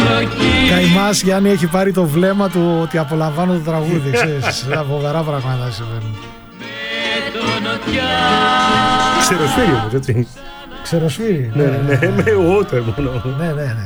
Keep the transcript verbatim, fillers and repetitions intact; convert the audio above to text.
Καημάς Γιάννη έχει πάρει το βλέμμα του ότι απολαμβάνω το τραγούδι, ξέρεις, φοβερά πράγματα συμβαίνουν. Ξεροσφύρι όμως, έτσι. Ξεροσφύρι. Ναι, ναι, με water μόνο. Ναι, ναι, ναι.